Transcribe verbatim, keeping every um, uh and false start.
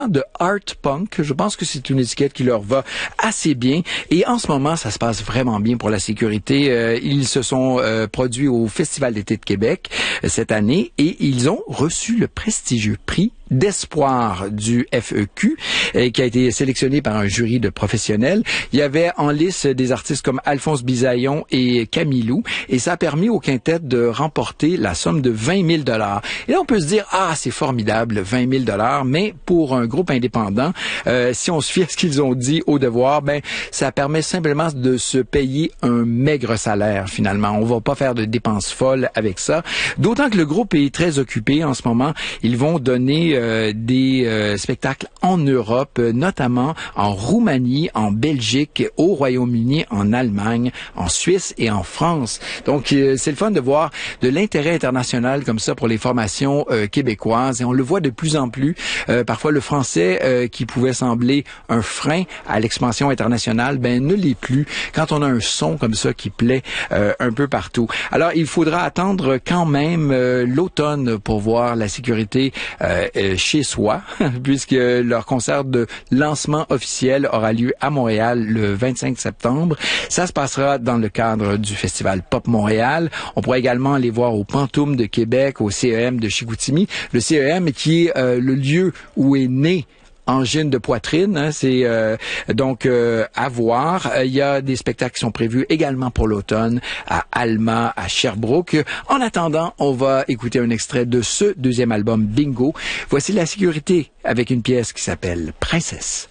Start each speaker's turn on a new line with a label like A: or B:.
A: de art punk. Je pense que c'est une étiquette qui leur va assez bien. Et en ce moment, ça se passe vraiment bien pour la sécurité. Euh, ils se sont euh, produits au Festival d'été de Québec euh, cette année et ils ont reçu le prestigieux prix d'espoir du F E Q euh, qui a été sélectionné par un jury de professionnels. Il y avait en lice des artistes comme Alphonse Bisaillon et Camilou et ça a permis au quintet de remporter la somme de vingt mille dollars. Et là, on peut se dire, ah, c'est formidable, vingt mille dollars, mais pour un groupe indépendant, euh, si on se fie à ce qu'ils ont dit au devoir, ben ça permet simplement de se payer un maigre salaire finalement. On va pas faire de dépenses folles avec ça. D'autant que le groupe est très occupé en ce moment. Ils vont donner euh, des euh, spectacles en Europe, notamment en Roumanie, en Belgique, au Royaume-Uni, en Allemagne, en Suisse et en France. Donc euh, c'est le fun de voir de l'intérêt international comme ça pour les formations euh, québécoises et on le voit de plus en plus. Euh, parfois le français euh, qui pouvait sembler un frein à l'expansion internationale, ben ne l'est plus quand on a un son comme ça qui plaît euh, un peu partout. Alors il faudra attendre quand même euh, l'automne pour voir la sécurité euh, euh, chez soi, puisque leur concert de lancement officiel aura lieu à Montréal le vingt-cinq septembre. Ça se passera dans le cadre du Festival Pop Montréal. On pourra également les voir au Pantoum de Québec, au C E M de Chicoutimi. Le C E M qui est euh, le lieu où est né angine de poitrine, hein, c'est euh, donc euh, à voir. Il y a des spectacles qui sont prévus également pour l'automne à Alma, à Sherbrooke. En attendant, on va écouter un extrait de ce deuxième album Bingo. Voici la sécurité avec une pièce qui s'appelle Princesse.